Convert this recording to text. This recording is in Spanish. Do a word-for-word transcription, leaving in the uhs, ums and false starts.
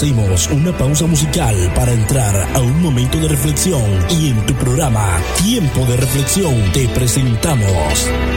Hacemos una pausa musical para entrar a un momento de reflexión y en tu programa Tiempo de Reflexión te presentamos